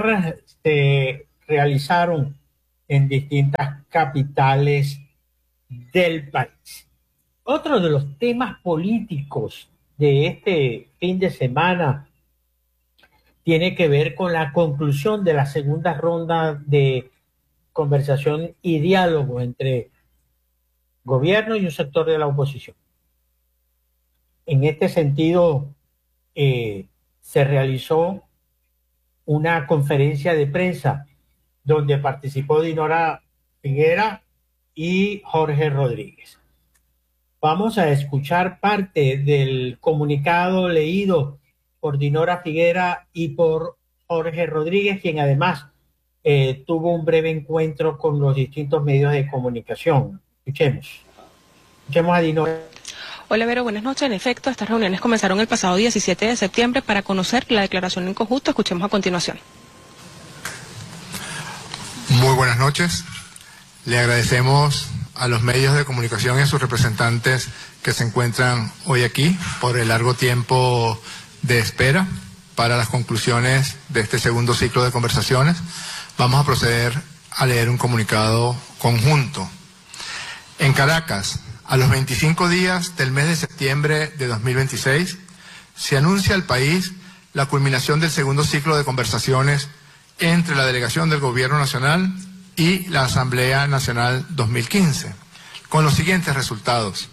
Ayer se realizaron en distintas capitales del país. Otro de los temas políticos de este fin de semana tiene que ver con la conclusión de la segunda ronda de conversación y diálogo entre gobierno y un sector de la oposición. En este sentido, se realizó una conferencia de prensa donde participó Dinora Figuera y Jorge Rodríguez. Vamos a escuchar parte del comunicado leído por Dinora Figuera y por Jorge Rodríguez, quien además tuvo un breve encuentro con los distintos medios de comunicación. Escuchemos a Dinora. Hola Vero, buenas noches. En efecto, estas reuniones comenzaron el pasado 17 de septiembre para conocer la declaración en conjunto. Escuchemos a continuación. Muy buenas noches. Le agradecemos a los medios de comunicación y a sus representantes que se encuentran hoy aquí por el largo tiempo de espera para las conclusiones de este segundo ciclo de conversaciones. Vamos a proceder a leer un comunicado conjunto. En Caracas, a los 25 días del mes de septiembre de 2026, se anuncia al país la culminación del segundo ciclo de conversaciones entre la Delegación del Gobierno Nacional y la Asamblea Nacional 2015, con los siguientes resultados.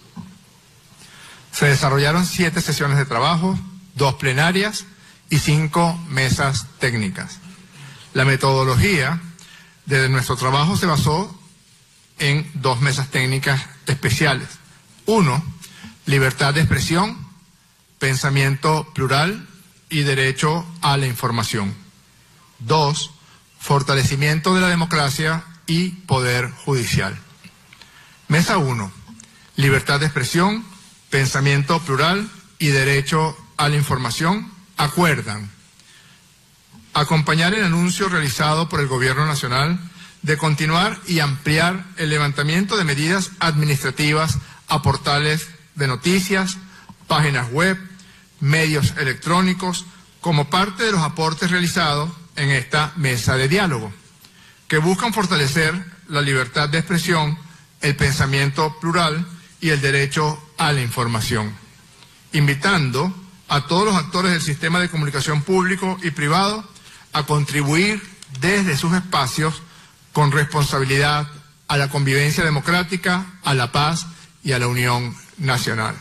Se desarrollaron 7 sesiones de trabajo, 2 plenarias y 5 mesas técnicas. La metodología de nuestro trabajo se basó en 2 mesas técnicas especiales. 1, libertad de expresión, pensamiento plural y derecho a la información. 2, fortalecimiento de la democracia y poder judicial. Mesa 1, libertad de expresión, pensamiento plural y derecho a la información, acuerdan acompañar el anuncio realizado por el Gobierno Nacional de continuar y ampliar el levantamiento de medidas administrativas a portales de noticias, páginas web, medios electrónicos, como parte de los aportes realizados en esta mesa de diálogo, que buscan fortalecer la libertad de expresión, el pensamiento plural y el derecho a la información, invitando a todos los actores del sistema de comunicación público y privado a contribuir desde sus espacios con responsabilidad a la convivencia democrática, a la paz y a la unión nacional.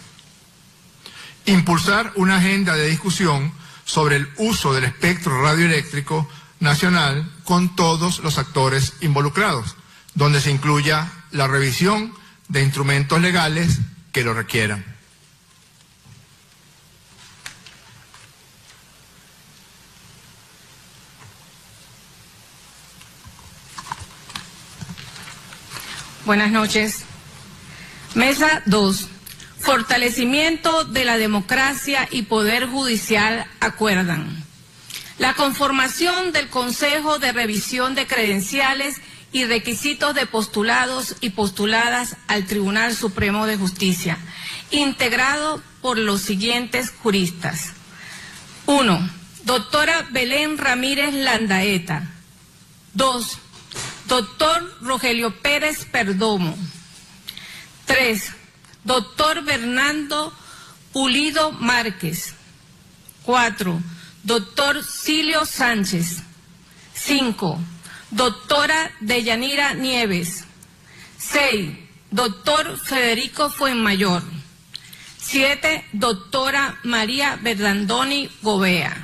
Impulsar una agenda de discusión sobre el uso del espectro radioeléctrico nacional con todos los actores involucrados, donde se incluya la revisión de instrumentos legales que lo requieran. Buenas noches. Mesa 2. Fortalecimiento de la democracia y poder judicial acuerdan la conformación del Consejo de Revisión de Credenciales y Requisitos de Postulados y Postuladas al Tribunal Supremo de Justicia, integrado por los siguientes juristas. 1. Doctora Belén Ramírez Landaeta. 2. Doctor Rogelio Pérez Perdomo. 3. Doctor Bernardo Pulido Márquez. 4. Doctor Silio Sánchez. 5. Doctora Deyanira Nieves. 6. Doctor Federico Fuenmayor. 7. Doctora María Bernardoni Gobea.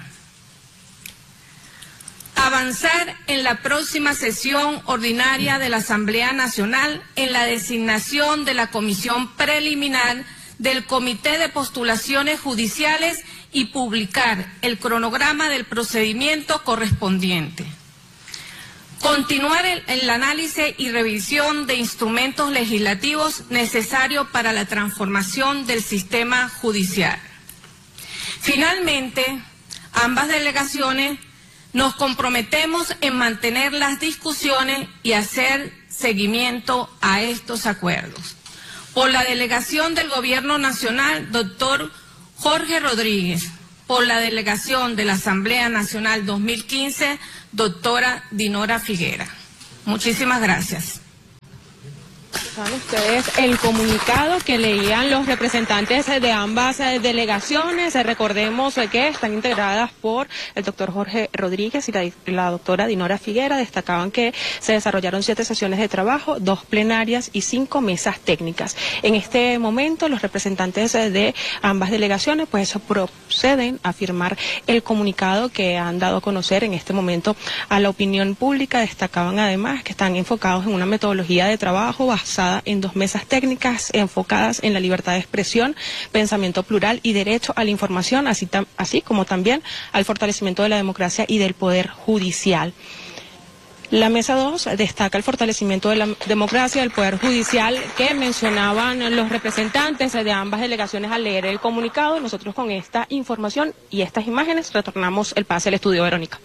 Avanzar en la próxima sesión ordinaria de la Asamblea Nacional en la designación de la comisión preliminar del Comité de Postulaciones Judiciales y publicar el cronograma del procedimiento correspondiente. Continuar el análisis y revisión de instrumentos legislativos necesarios para la transformación del sistema judicial. Finalmente, ambas delegaciones nos comprometemos en mantener las discusiones y hacer seguimiento a estos acuerdos. Por la delegación del Gobierno Nacional, doctor Jorge Rodríguez. por la delegación de la Asamblea Nacional 2015, doctora Dinora Figuera. Muchísimas gracias. Saben ustedes el comunicado que leían los representantes de ambas delegaciones. Recordemos que están integradas por el doctor Jorge Rodríguez y la doctora Dinora Figuera. Destacaban que se desarrollaron 7 sesiones de trabajo, 2 plenarias y 5 mesas técnicas. En este momento los representantes de ambas delegaciones pues proceden a firmar el comunicado que han dado a conocer en este momento a la opinión pública. Destacaban además que están enfocados en una metodología de trabajo basada en 2 mesas técnicas enfocadas en la libertad de expresión, pensamiento plural y derecho a la información, así como también al fortalecimiento de la democracia y del poder judicial. La mesa 2 destaca el fortalecimiento de la democracia, del poder judicial que mencionaban los representantes de ambas delegaciones al leer el comunicado. Nosotros con esta información y estas imágenes retornamos el pase al estudio, Verónica.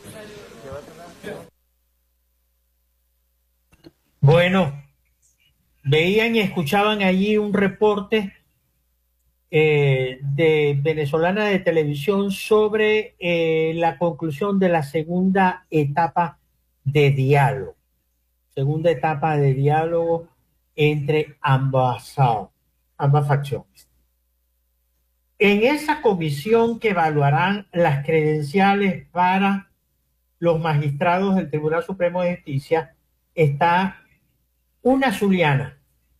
Bueno, veían y escuchaban allí un reporte de venezolana de televisión sobre la conclusión de la segunda etapa de diálogo. Segunda etapa de diálogo entre ambas facciones. En esa comisión que evaluarán las credenciales para los magistrados del Tribunal Supremo de Justicia está una zuliana,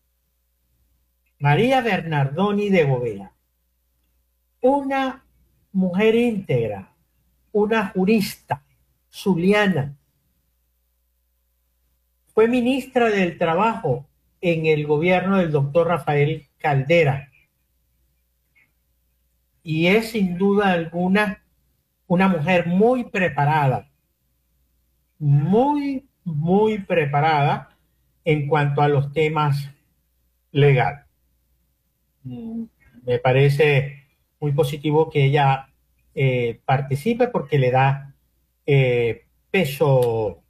María Bernardoni de Bovea, una mujer íntegra, una jurista zuliana, fue ministra del Trabajo en el gobierno del doctor Rafael Caldera y es sin duda alguna una mujer muy preparada, muy preparada en cuanto a los temas legales. Me parece muy positivo que ella participe porque le da peso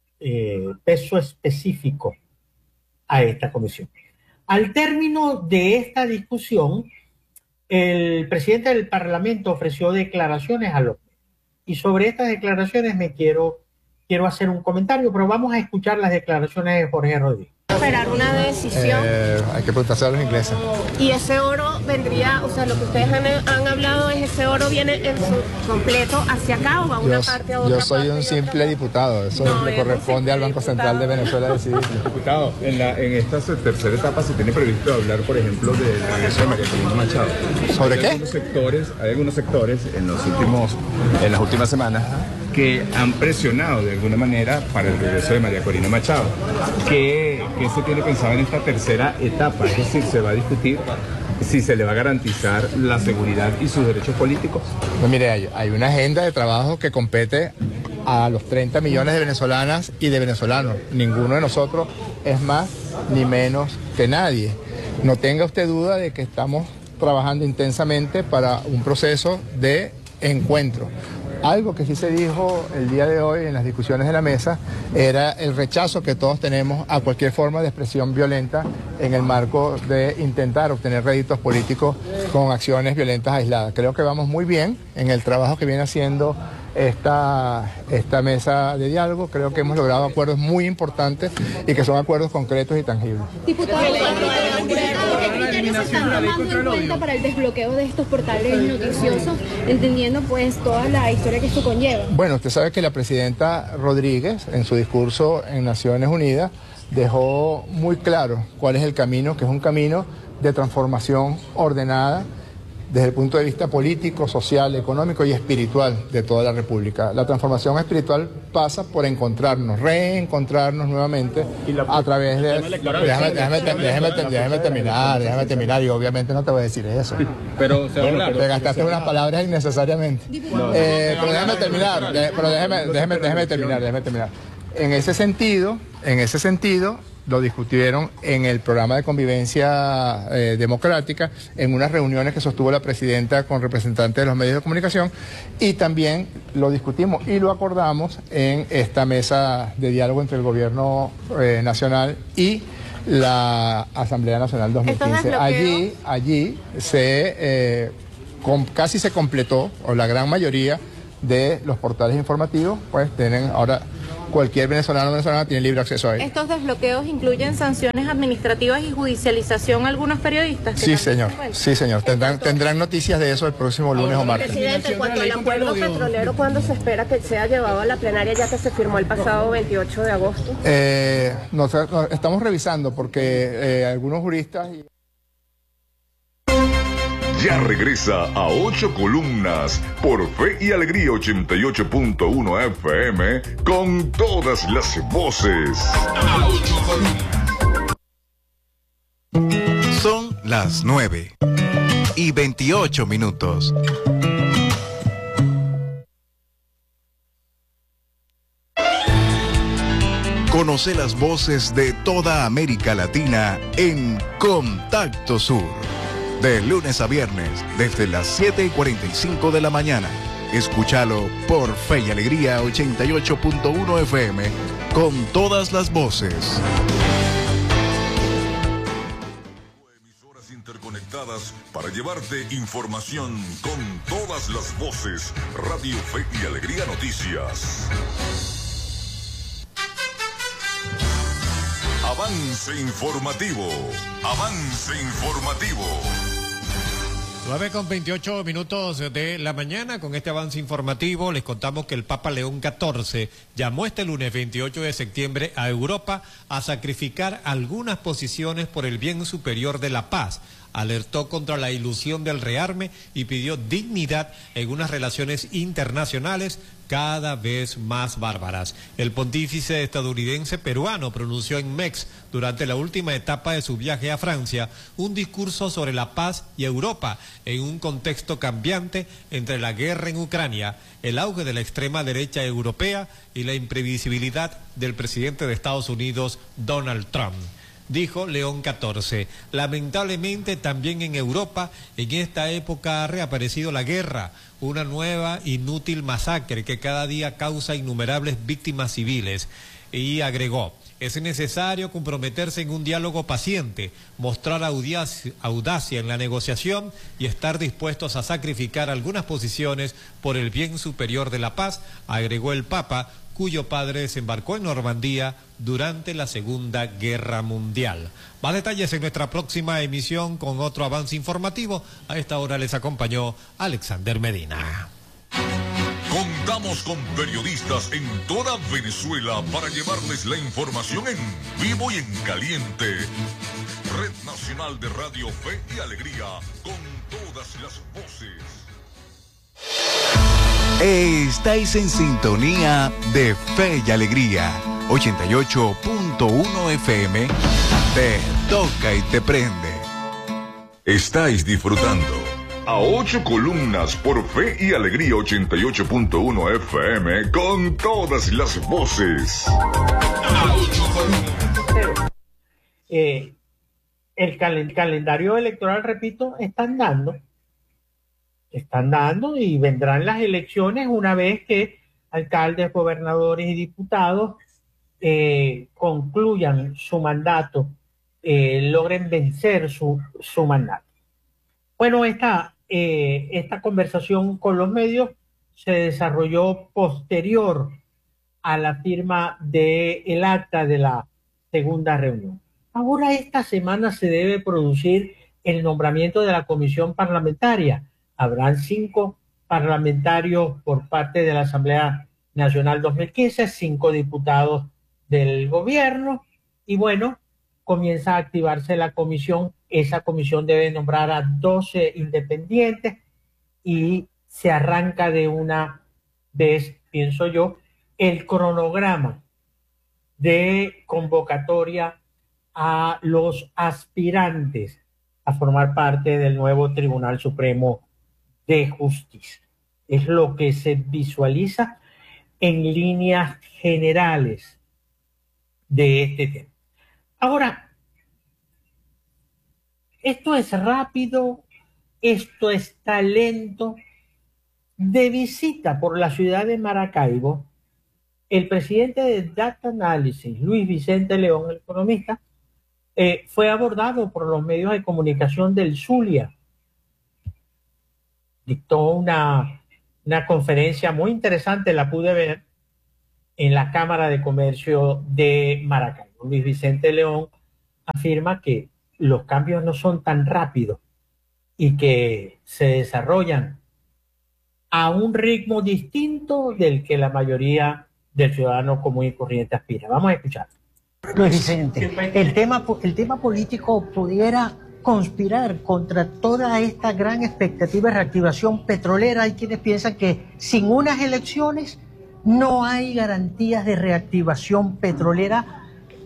específico a esta comisión. Al término de esta discusión, el presidente del Parlamento ofreció declaraciones a los medios y sobre estas declaraciones quiero hacer un comentario, pero vamos a escuchar las declaraciones de Jorge Rodríguez. Esperar una decisión. Hay que preguntarse a los ingleses. Y ese oro vendría, o sea, lo que ustedes han hablado es ese oro viene en su completo hacia acá o va una parte a otra. Yo soy un simple diputado, eso no, le corresponde al Banco Central de Venezuela decidir. Diputado, en esta tercera etapa se tiene previsto hablar, por ejemplo, del regreso de María Corina Machado. ¿Sobre qué? Hay algunos sectores en las últimas semanas que han presionado de alguna manera para el regreso de María Corina Machado. ¿Qué se tiene pensado en esta tercera etapa? Es decir, se va a discutir si se le va a garantizar la seguridad y sus derechos políticos. No, mire, hay una agenda de trabajo que compete a los 30 millones de venezolanas y de venezolanos. Ninguno de nosotros es más ni menos que nadie. No tenga usted duda de que estamos trabajando intensamente para un proceso de encuentro. Algo que sí se dijo el día de hoy en las discusiones de la mesa era el rechazo que todos tenemos a cualquier forma de expresión violenta en el marco de intentar obtener réditos políticos con acciones violentas aisladas. Creo que vamos muy bien en el trabajo que viene haciendo esta mesa de diálogo. Creo que hemos logrado acuerdos muy importantes y que son acuerdos concretos y tangibles. Diputado, ¿qué criterios se están tomando en cuenta para el desbloqueo de estos portales noticiosos, entendiendo pues toda la historia que esto conlleva? Bueno, usted sabe que la presidenta Rodríguez, en su discurso en Naciones Unidas, dejó muy claro cuál es el camino, que es un camino de transformación ordenada desde el punto de vista político, social, económico y espiritual de toda la República. La transformación espiritual pasa por encontrarnos, reencontrarnos nuevamente a través de... Déjame terminar, y obviamente no te voy a decir eso. Pero te gastaste unas palabras innecesariamente. Pero déjame terminar. En ese sentido, lo discutieron en el programa de convivencia democrática, en unas reuniones que sostuvo la presidenta con representantes de los medios de comunicación, y también lo discutimos y lo acordamos en esta mesa de diálogo entre el gobierno nacional y la Asamblea Nacional 2015. Allí se casi se completó, o la gran mayoría de los portales informativos, pues tienen ahora, cualquier venezolano o venezolana tiene libre acceso a ellos. ¿Estos desbloqueos incluyen sanciones administrativas y judicialización a algunos periodistas? Sí, señor. Sí, señor. Tendrán noticias de eso el próximo lunes o martes. Presidente, en cuanto al acuerdo petrolero, ¿cuándo se espera que sea llevado a la plenaria, ya que se firmó el pasado 28 de agosto? Estamos revisando porque algunos juristas... Ya regresa a 8 columnas por Fe y Alegría 88.1 FM con todas las voces. Son las 9:28. Conoce las voces de toda América Latina en Contacto Sur. De lunes a viernes, desde las 7:45 de la mañana. Escúchalo por Fe y Alegría 88.1 FM, con todas las voces. Emisoras interconectadas para llevarte información con todas las voces. Radio Fe y Alegría Noticias. Avance informativo. Avance informativo. 9:28 de la mañana. Con este avance informativo les contamos que el Papa León XIV llamó este lunes 28 de septiembre a Europa a sacrificar algunas posiciones por el bien superior de la paz. Alertó contra la ilusión del rearme y pidió dignidad en unas relaciones internacionales cada vez más bárbaras. El pontífice estadounidense peruano pronunció en Mex, durante la última etapa de su viaje a Francia, un discurso sobre la paz y Europa en un contexto cambiante entre la guerra en Ucrania, el auge de la extrema derecha europea y la imprevisibilidad del presidente de Estados Unidos, Donald Trump. Dijo León XIV, lamentablemente también en Europa en esta época ha reaparecido la guerra, una nueva inútil masacre que cada día causa innumerables víctimas civiles. Y agregó, es necesario comprometerse en un diálogo paciente, mostrar audacia en la negociación y estar dispuestos a sacrificar algunas posiciones por el bien superior de la paz, agregó el Papa, cuyo padre desembarcó en Normandía durante la Segunda Guerra Mundial. Más detalles en nuestra próxima emisión con otro avance informativo. A esta hora les acompañó Alexander Medina. Contamos con periodistas en toda Venezuela para llevarles la información en vivo y en caliente. Red Nacional de Radio Fe y Alegría, con todas las voces. Estáis en sintonía de Fe y Alegría, 88.1 FM, te toca y te prende. Estáis disfrutando a 8 columnas por Fe y Alegría 88.1 FM con todas las voces. El calendario electoral, repito, están dando y vendrán las elecciones una vez que alcaldes, gobernadores y diputados concluyan su mandato, logren vencer su mandato. Bueno, esta conversación con los medios se desarrolló posterior a la firma del acta de la segunda reunión. Ahora esta semana se debe producir el nombramiento de la comisión parlamentaria. Habrán 5 parlamentarios por parte de la Asamblea Nacional 2015, 5 diputados del gobierno, y bueno, comienza a activarse la comisión. Esa comisión debe nombrar a 12 independientes y se arranca de una vez, pienso yo, el cronograma de convocatoria a los aspirantes a formar parte del nuevo Tribunal Supremo de Justicia. Es lo que se visualiza en líneas generales de este tema. Ahora, esto es rápido, esto está lento. De visita por la ciudad de Maracaibo, el presidente de Data Analysis, Luis Vicente León, el economista, fue abordado por los medios de comunicación del Zulia. dictó una conferencia muy interesante, la pude ver en la Cámara de Comercio de Maracaibo. Luis Vicente León afirma que los cambios no son tan rápidos y que se desarrollan a un ritmo distinto del que la mayoría del ciudadano común y corriente aspira. Vamos a escuchar. Luis Vicente, el tema político pudiera conspirar contra toda esta gran expectativa de reactivación petrolera. Hay quienes piensan que sin unas elecciones no hay garantías de reactivación petrolera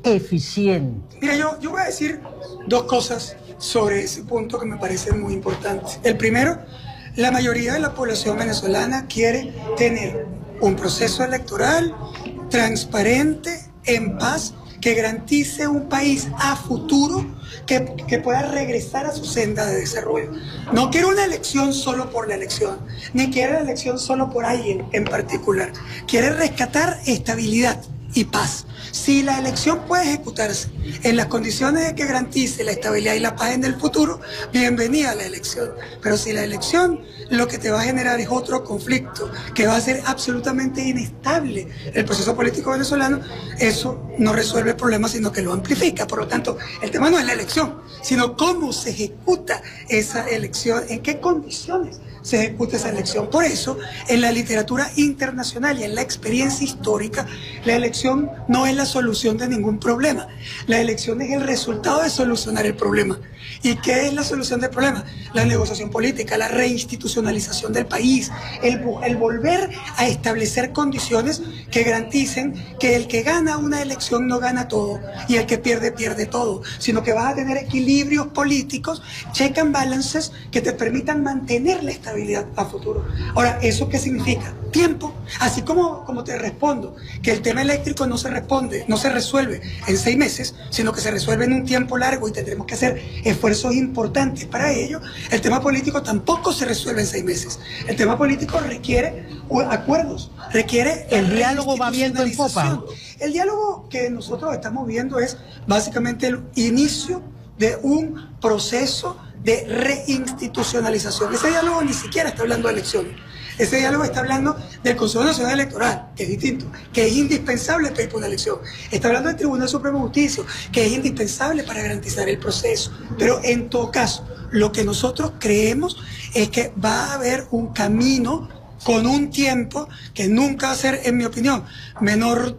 eficiente. Mira, yo voy a decir dos cosas sobre ese punto que me parecen muy importantes. El primero, la mayoría de la población venezolana quiere tener un proceso electoral transparente, en paz, que garantice un país a futuro que pueda regresar a su senda de desarrollo. No quiere una elección solo por la elección, ni quiere la elección solo por alguien en particular. Quiere rescatar estabilidad y paz. Si la elección puede ejecutarse en las condiciones de que garantice la estabilidad y la paz en el futuro, bienvenida a la elección. Pero si la elección lo que te va a generar es otro conflicto, que va a ser absolutamente inestable el proceso político venezolano, eso no resuelve el problema, sino que lo amplifica. Por lo tanto, el tema no es la elección, sino cómo se ejecuta esa elección, en qué condiciones se ejecuta esa elección. Por eso, en la literatura internacional y en la experiencia histórica, la elección no es la solución de ningún problema. La elección es el resultado de solucionar el problema. ¿Y qué es la solución del problema? La negociación política, la reinstitucionalización del país, el volver a establecer condiciones que garanticen que el que gana una elección no gana todo y el que pierde, pierde todo, sino que vas a tener equilibrios políticos, check and balances que te permitan mantener la estabilidad a futuro. Ahora, ¿eso qué significa? Tiempo. Así como te respondo que el tema eléctrico no se resuelve en 6 meses, sino que se resuelve en un tiempo largo y tendremos que hacer esfuerzos importantes para ello. El tema político tampoco se resuelve en 6 meses. El tema político requiere acuerdos, requiere... ¿El diálogo va viento en popa? El diálogo que nosotros estamos viendo es básicamente el inicio de un proceso de reinstitucionalización. Ese diálogo ni siquiera está hablando de elecciones. Ese diálogo está hablando del Consejo Nacional Electoral, que es distinto, que es indispensable pedir por una elección. Está hablando del Tribunal Supremo de Justicia, que es indispensable para garantizar el proceso. Pero en todo caso, lo que nosotros creemos es que va a haber un camino con un tiempo que nunca va a ser, en mi opinión, menor...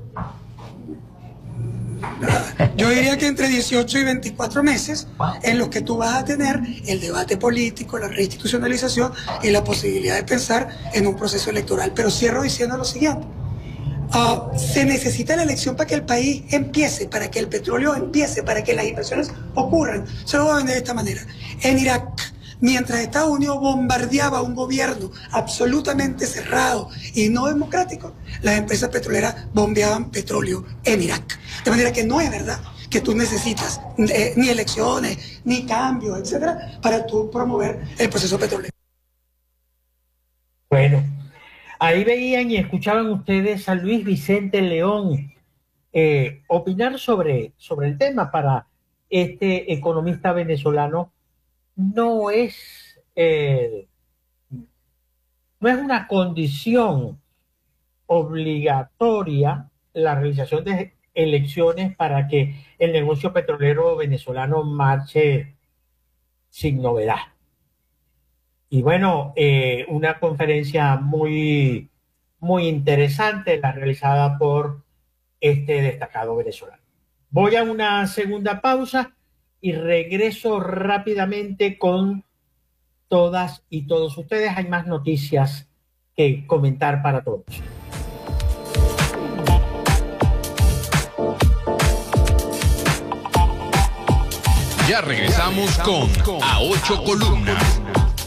Yo diría que entre 18 y 24 meses en los que tú vas a tener el debate político, la reinstitucionalización y la posibilidad de pensar en un proceso electoral. Pero cierro diciendo lo siguiente. Se necesita la elección para que el país empiece, para que el petróleo empiece, para que las inversiones ocurran. Se lo voy a vender de esta manera. En Irak, mientras Estados Unidos bombardeaba un gobierno absolutamente cerrado y no democrático, las empresas petroleras bombeaban petróleo en Irak. De manera que no es verdad que tú necesitas ni elecciones, ni cambios, etcétera, para tú promover el proceso petrolero. Bueno, ahí veían y escuchaban ustedes a Luis Vicente León opinar sobre el tema. Para este economista venezolano no es una condición obligatoria la realización de elecciones para que el negocio petrolero venezolano marche sin novedad. Y bueno, una conferencia muy interesante, la realizada por este destacado venezolano. Voy a una segunda pausa y regreso rápidamente con todas y todos ustedes. Hay más noticias que comentar para todos. Ya regresamos con A Ocho Columnas.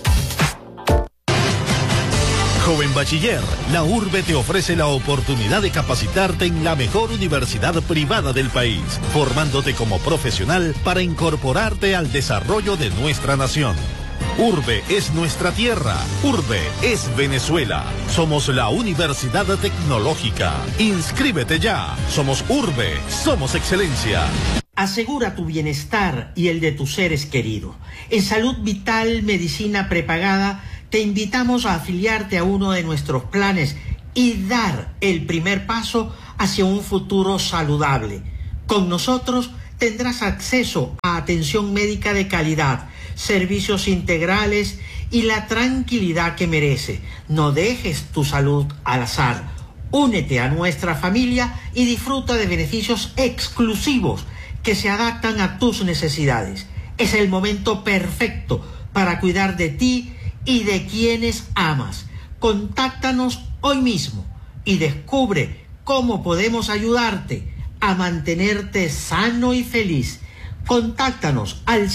Joven bachiller, la URBE te ofrece la oportunidad de capacitarte en la mejor universidad privada del país, formándote como profesional para incorporarte al desarrollo de nuestra nación. URBE es nuestra tierra, URBE es Venezuela. Somos la Universidad Tecnológica. Inscríbete ya. Somos URBE, somos excelencia. Asegura tu bienestar y el de tus seres queridos. En Salud Vital Medicina Prepagada te invitamos a afiliarte a uno de nuestros planes y dar el primer paso hacia un futuro saludable. Con nosotros tendrás acceso a atención médica de calidad, servicios integrales y la tranquilidad que merece. No dejes tu salud al azar. Únete a nuestra familia y disfruta de beneficios exclusivos que se adaptan a tus necesidades. Es el momento perfecto para cuidar de ti y de quienes amas. Contáctanos hoy mismo y descubre cómo podemos ayudarte a mantenerte sano y feliz. Contáctanos al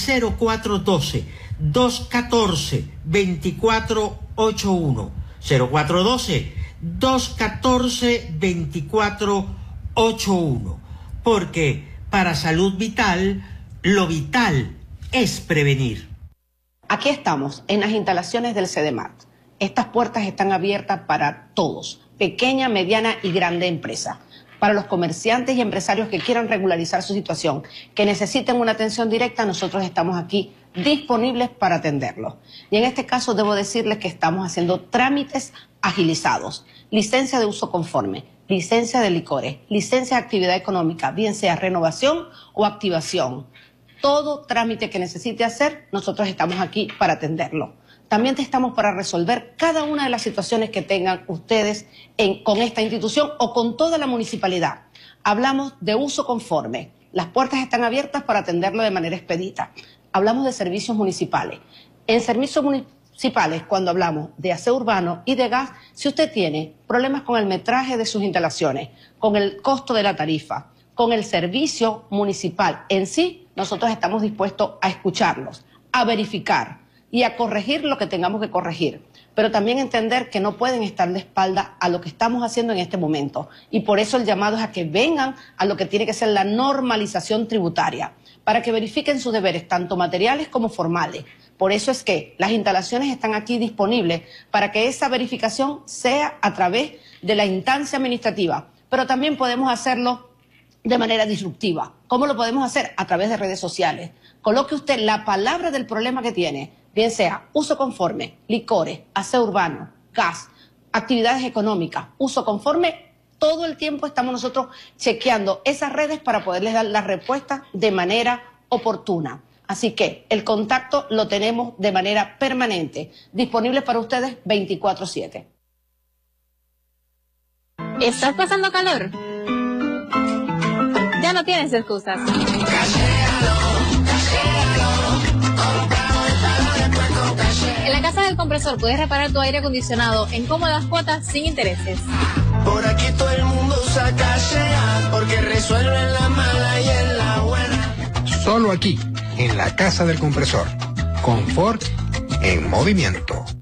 0412-214-2481. 0412-214-2481. Porque para salud vital, lo vital es prevenir. Aquí estamos, en las instalaciones del CDMAT. Estas puertas están abiertas para todos, pequeña, mediana y grande empresa. Para los comerciantes y empresarios que quieran regularizar su situación, que necesiten una atención directa, nosotros estamos aquí disponibles para atenderlos. Y en este caso debo decirles que estamos haciendo trámites agilizados. Licencia de uso conforme, licencia de licores, licencia de actividad económica, bien sea renovación o activación. Todo trámite que necesite hacer, nosotros estamos aquí para atenderlo. También estamos para resolver cada una de las situaciones que tengan ustedes con esta institución o con toda la municipalidad. Hablamos de uso conforme. Las puertas están abiertas para atenderlo de manera expedita. Hablamos de servicios municipales. En servicios municipales, cuando hablamos de aseo urbano y de gas, si usted tiene problemas con el metraje de sus instalaciones, con el costo de la tarifa, con el servicio municipal en sí, nosotros estamos dispuestos a escucharlos, a verificar y a corregir lo que tengamos que corregir, pero también entender que no pueden estar de espalda a lo que estamos haciendo en este momento. Y por eso el llamado es a que vengan a lo que tiene que ser la normalización tributaria, para que verifiquen sus deberes, tanto materiales como formales. Por eso es que las instalaciones están aquí disponibles para que esa verificación sea a través de la instancia administrativa, pero también podemos hacerlo de manera disruptiva. ¿Cómo lo podemos hacer? A través de redes sociales. Coloque usted la palabra del problema que tiene, bien sea uso conforme, licores, aseo urbano, gas, actividades económicas, uso conforme. Todo el tiempo estamos nosotros chequeando esas redes para poderles dar la respuesta de manera oportuna. Así que el contacto lo tenemos de manera permanente, disponible para ustedes 24/7. ¿Estás pasando calor? Ya no tienes excusas. En la Casa del Compresor puedes reparar tu aire acondicionado en cómodas cuotas sin intereses. Por aquí todo el mundo usa Cashea, porque resuelven la mala y en la buena. Solo aquí, en la Casa del Compresor. Confort en movimiento.